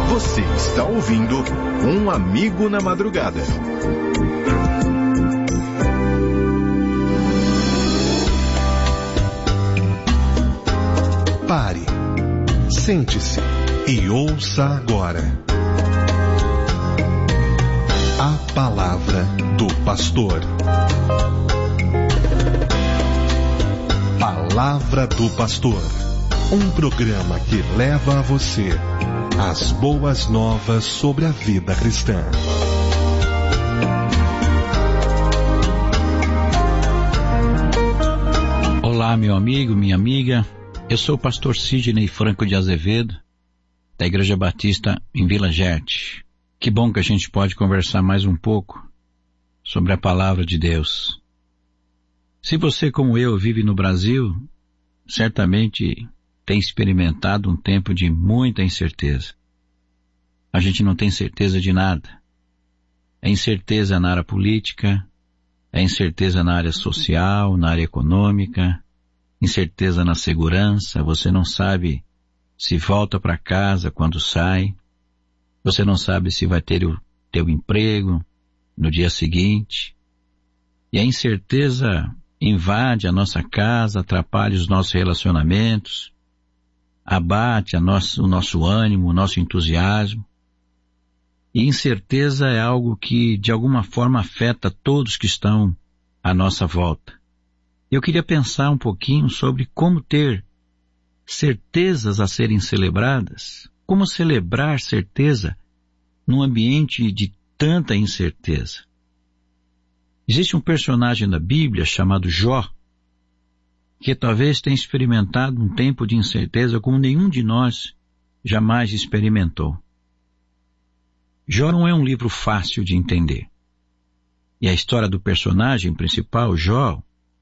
Você está ouvindo Um Amigo na Madrugada. Pare, sente-se e ouça agora a Palavra do Pastor. Palavra do Pastor, um programa que leva a você as boas novas sobre a vida cristã. Olá, meu amigo, minha amiga. Eu sou o pastor Sidney Franco de Azevedo, da Igreja Batista em Vila Gerte. Que bom que a gente pode conversar mais um pouco sobre a Palavra de Deus. Se você, como eu, vive no Brasil, certamente tem experimentado um tempo de muita incerteza. A gente não tem certeza de nada. É incerteza na área política, é incerteza na área social, na área econômica, incerteza na segurança. Você não sabe se volta para casa quando sai, você não sabe se vai ter o teu emprego no dia seguinte. E a incerteza invade a nossa casa, atrapalha os nossos relacionamentos, abate o nosso ânimo, o nosso entusiasmo. E incerteza é algo que de alguma forma afeta todos que estão à nossa volta. Eu queria pensar um pouquinho sobre como ter certezas a serem celebradas, como celebrar certeza num ambiente de tanta incerteza. Existe um personagem da Bíblia chamado Jó, que talvez tenha experimentado um tempo de incerteza como nenhum de nós jamais experimentou. Jó não é um livro fácil de entender. E a história do personagem principal, Jó,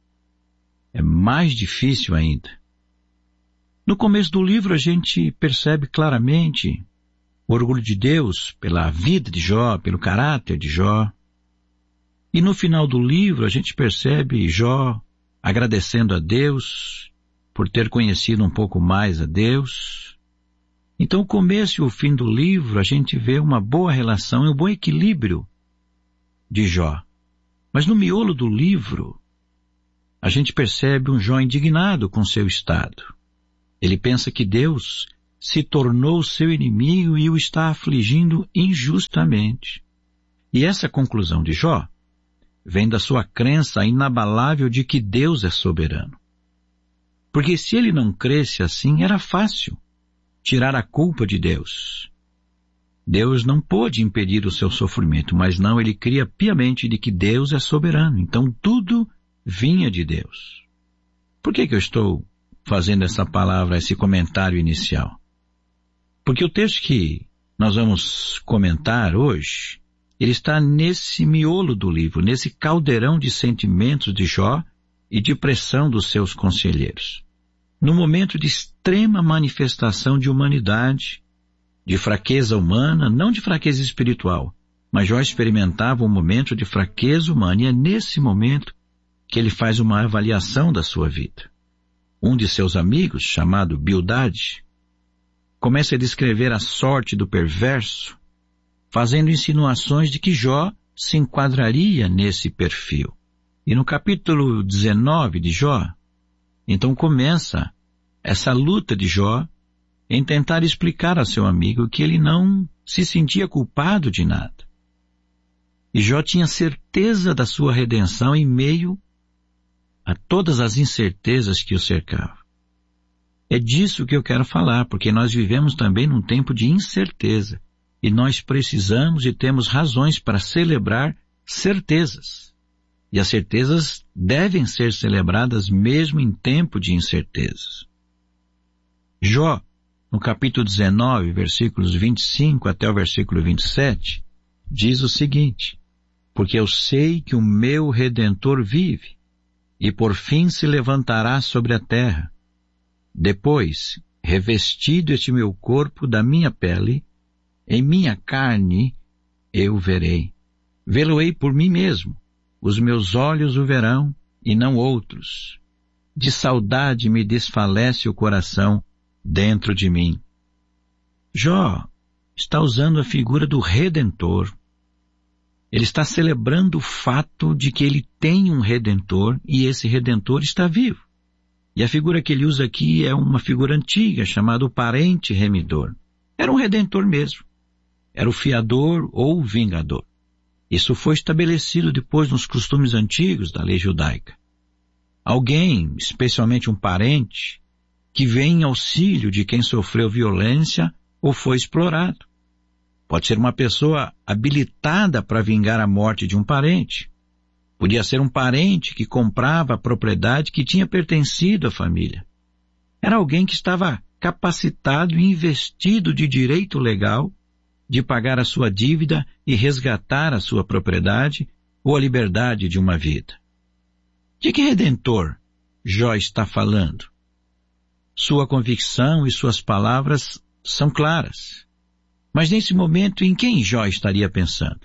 é mais difícil ainda. No começo do livro a gente percebe claramente o orgulho de Deus pela vida de Jó, pelo caráter de Jó. E no final do livro a gente percebe Jó agradecendo a Deus por ter conhecido um pouco mais a Deus. Então o começo e o fim do livro a gente vê uma boa relação e um bom equilíbrio de Jó. Mas no miolo do livro a gente percebe um Jó indignado com seu estado. Ele pensa que Deus se tornou seu inimigo e o está afligindo injustamente. E essa conclusão de Jó vem da sua crença inabalável de que Deus é soberano. Porque se ele não cresce assim, era fácil tirar a culpa de Deus. Deus não pôde impedir o seu sofrimento, mas não, ele cria piamente de que Deus é soberano. Então tudo vinha de Deus. Por que eu estou fazendo essa palavra, esse comentário inicial? Porque o texto que nós vamos comentar hoje, ele está nesse miolo do livro, nesse caldeirão de sentimentos de Jó e de pressão dos seus conselheiros. No momento de extrema manifestação de humanidade, de fraqueza humana, não de fraqueza espiritual, mas Jó experimentava um momento de fraqueza humana, e é nesse momento que ele faz uma avaliação da sua vida. Um de seus amigos, chamado Bildade, começa a descrever a sorte do perverso, fazendo insinuações de que Jó se enquadraria nesse perfil. E no capítulo 19 de Jó, então começa essa luta de Jó em tentar explicar a seu amigo que ele não se sentia culpado de nada. E Jó tinha certeza da sua redenção em meio a todas as incertezas que o cercavam. É disso que eu quero falar, porque nós vivemos também num tempo de incerteza. E nós precisamos e temos razões para celebrar certezas. E as certezas devem ser celebradas mesmo em tempo de incertezas. Jó, no capítulo 19, versículos 25 até o versículo 27, diz o seguinte: porque eu sei que o meu Redentor vive, e por fim se levantará sobre a terra. Depois, revestido este meu corpo da minha pele, em minha carne eu verei. Vê-lo-ei por mim mesmo. Os meus olhos o verão e não outros. De saudade me desfalece o coração dentro de mim. Jó está usando a figura do Redentor. Ele está celebrando o fato de que ele tem um Redentor e esse Redentor está vivo. E a figura que ele usa aqui é uma figura antiga, chamada o parente remidor. Era um Redentor mesmo. Era o fiador ou o vingador. Isso foi estabelecido depois nos costumes antigos da lei judaica. Alguém, especialmente um parente, que vem em auxílio de quem sofreu violência ou foi explorado. Pode ser uma pessoa habilitada para vingar a morte de um parente. Podia ser um parente que comprava a propriedade que tinha pertencido à família. Era alguém que estava capacitado e investido de direito legal de pagar a sua dívida e resgatar a sua propriedade ou a liberdade de uma vida. De que Redentor Jó está falando? Sua convicção e suas palavras são claras. Mas nesse momento, em quem Jó estaria pensando?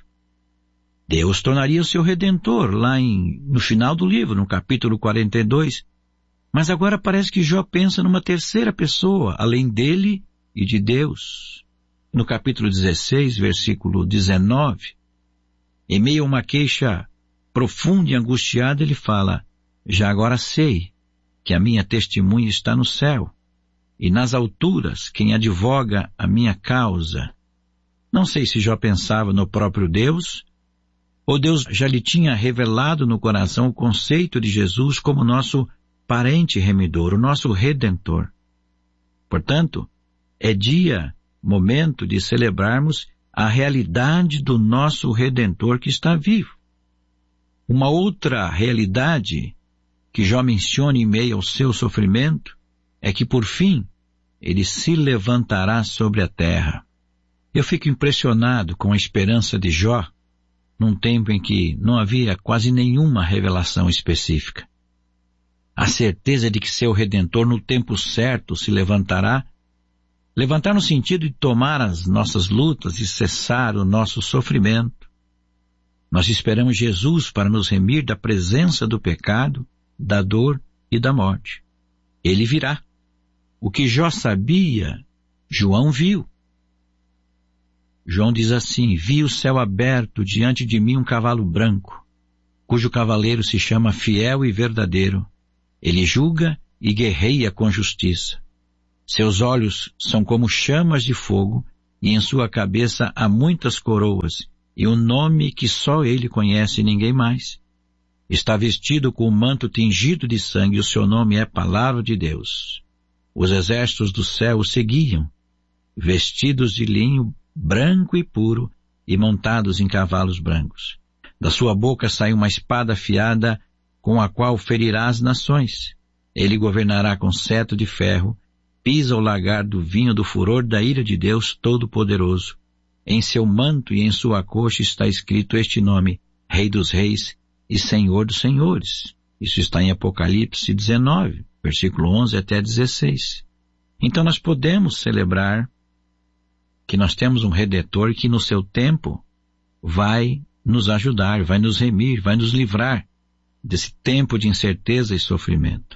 Deus tornaria o seu Redentor lá no final do livro, no capítulo 42. Mas agora parece que Jó pensa numa terceira pessoa, além dele e de Deus. No capítulo 16, versículo 19, em meio a uma queixa profunda e angustiada, ele fala: já agora sei que a minha testemunha está no céu, e nas alturas quem advoga a minha causa. Não sei se Jó pensava no próprio Deus, ou Deus já lhe tinha revelado no coração o conceito de Jesus como nosso parente remidor, o nosso Redentor. Portanto, é momento de celebrarmos a realidade do nosso Redentor que está vivo. Uma outra realidade que Jó menciona em meio ao seu sofrimento é que, por fim, ele se levantará sobre a terra. Eu fico impressionado com a esperança de Jó, num tempo em que não havia quase nenhuma revelação específica. A certeza de que seu Redentor no tempo certo se levantará, levantar no sentido de tomar as nossas lutas e cessar o nosso sofrimento. Nós esperamos Jesus para nos remir da presença do pecado, da dor e da morte. Ele virá. O que Jó sabia, João viu. João diz assim: vi o céu aberto, diante de mim um cavalo branco, cujo cavaleiro se chama Fiel e Verdadeiro. Ele julga e guerreia com justiça. Seus olhos são como chamas de fogo, e em sua cabeça há muitas coroas, e um nome que só ele conhece e ninguém mais. Está vestido com um manto tingido de sangue, e o seu nome é Palavra de Deus. Os exércitos do céu o seguiam, vestidos de linho branco e puro, e montados em cavalos brancos. Da sua boca sai uma espada afiada, com a qual ferirá as nações. Ele governará com cetro de ferro, pisa o lagar do vinho do furor da ira de Deus Todo-Poderoso. Em seu manto e em sua coxa está escrito este nome: Rei dos Reis e Senhor dos Senhores. Isso está em Apocalipse 19, versículo 11 até 16. Então nós podemos celebrar que nós temos um Redentor que no seu tempo vai nos ajudar, vai nos remir, vai nos livrar desse tempo de incerteza e sofrimento.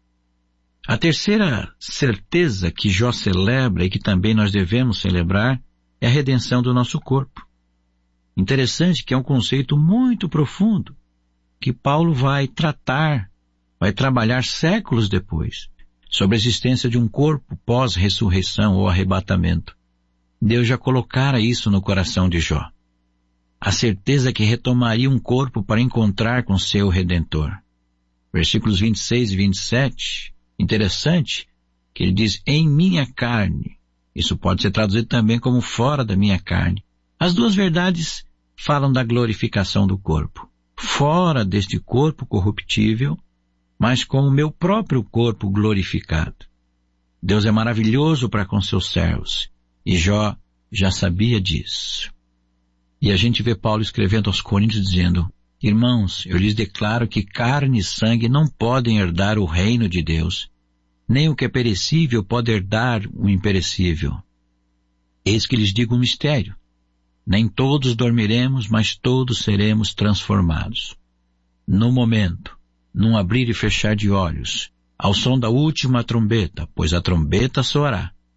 A terceira certeza que Jó celebra e que também nós devemos celebrar é a redenção do nosso corpo. Interessante que é um conceito muito profundo que Paulo vai tratar, vai trabalhar séculos depois, sobre a existência de um corpo pós-ressurreição ou arrebatamento. Deus já colocara isso no coração de Jó. A certeza que retomaria um corpo para encontrar com seu Redentor. Versículos 26 e 27, interessante que ele diz: em minha carne. Isso pode ser traduzido também como fora da minha carne. As duas verdades falam da glorificação do corpo. Fora deste corpo corruptível, mas com o meu próprio corpo glorificado. Deus é maravilhoso para com seus servos. E Jó já sabia disso. E a gente vê Paulo escrevendo aos Coríntios dizendo: irmãos, eu lhes declaro que carne e sangue não podem herdar o reino de Deus, nem o que é perecível pode herdar o imperecível. Eis que lhes digo um mistério: nem todos dormiremos, mas todos seremos transformados. No momento, num abrir e fechar de olhos, ao som da última trombeta, pois a trombeta soará.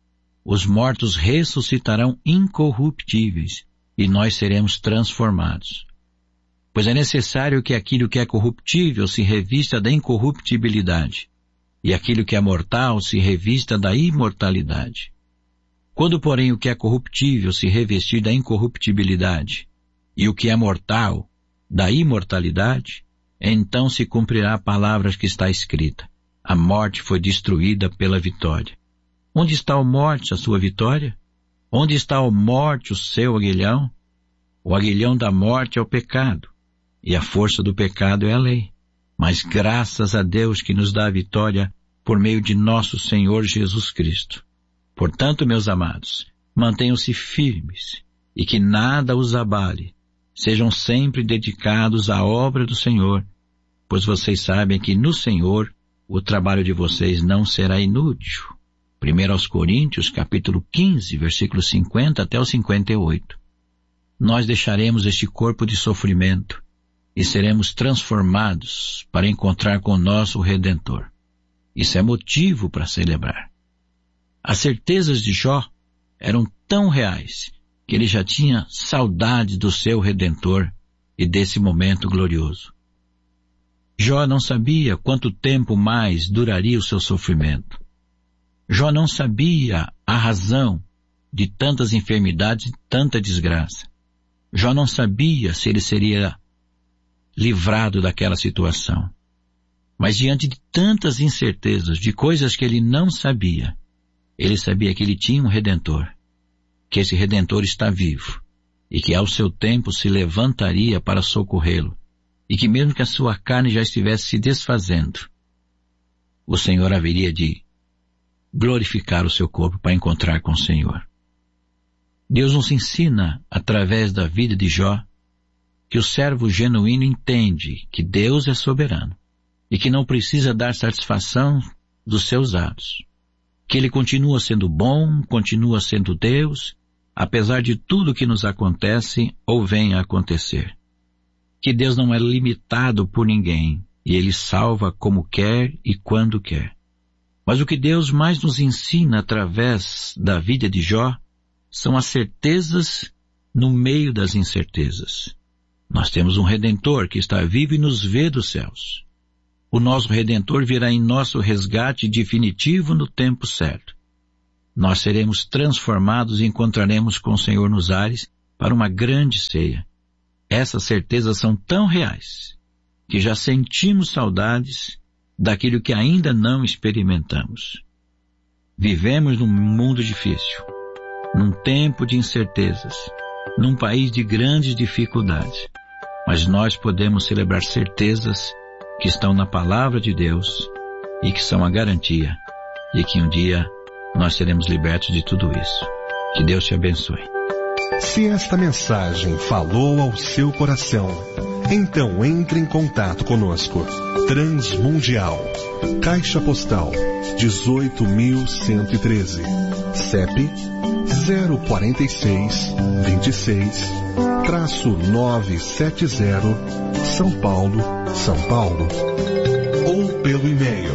os mortos ressuscitarão incorruptíveis e nós seremos transformados. Pois é necessário que aquilo que é corruptível se revista da incorruptibilidade e aquilo que é mortal se revista da imortalidade. Quando, porém, o que é corruptível se revestir da incorruptibilidade e o que é mortal da imortalidade, então se cumprirá a palavra que está escrita: a morte foi destruída pela vitória. Onde está a morte, a sua vitória? Onde está a morte, o seu aguilhão? O aguilhão da morte é o pecado, e a força do pecado é a lei. Mas graças a Deus que nos dá a vitória por meio de nosso Senhor Jesus Cristo. Portanto, meus amados, mantenham-se firmes e que nada os abale. Sejam sempre dedicados à obra do Senhor, pois vocês sabem que no Senhor o trabalho de vocês não será inútil. 1 Coríntios, capítulo 15, versículos 50 até o 58. Nós deixaremos este corpo de sofrimento e seremos transformados para encontrar com o nosso Redentor. Isso é motivo para celebrar. As certezas de Jó eram tão reais que ele já tinha saudade do seu Redentor e desse momento glorioso. Jó não sabia quanto tempo mais duraria o seu sofrimento. Jó não sabia a razão de tantas enfermidades e tanta desgraça. Jó não sabia se ele seria livrado daquela situação. Mas diante de tantas incertezas, de coisas que ele não sabia, ele sabia que ele tinha um Redentor, que esse Redentor está vivo e que ao seu tempo se levantaria para socorrê-lo e que mesmo que a sua carne já estivesse se desfazendo, o Senhor haveria de glorificar o seu corpo para encontrar com o Senhor. Deus nos ensina, através da vida de Jó, que o servo genuíno entende que Deus é soberano e que não precisa dar satisfação dos seus atos, que Ele continua sendo bom, continua sendo Deus, apesar de tudo que nos acontece ou venha a acontecer. Que Deus não é limitado por ninguém e Ele salva como quer e quando quer. Mas o que Deus mais nos ensina através da vida de Jó são as certezas no meio das incertezas. Nós temos um Redentor que está vivo e nos vê dos céus. O nosso Redentor virá em nosso resgate definitivo no tempo certo. Nós seremos transformados e encontraremos com o Senhor nos ares para uma grande ceia. Essas certezas são tão reais que já sentimos saudades daquilo que ainda não experimentamos. Vivemos num mundo difícil, num tempo de incertezas, num país de grandes dificuldades, mas nós podemos celebrar certezas que estão na palavra de Deus e que são a garantia de que um dia nós seremos libertos de tudo isso. Que Deus te abençoe. Se esta mensagem falou ao seu coração, então entre em contato conosco. Transmundial, Caixa Postal 18.113, CEP 04626-970, São Paulo, São Paulo. Ou pelo e-mail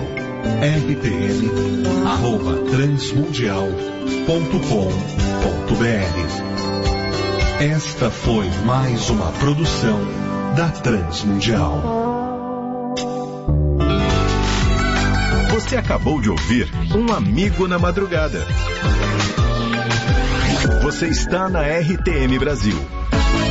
rtm@transmundial.com.br. Esta foi mais uma produção da Transmundial. Você acabou de ouvir Um Amigo na Madrugada. Você está na RTM Brasil.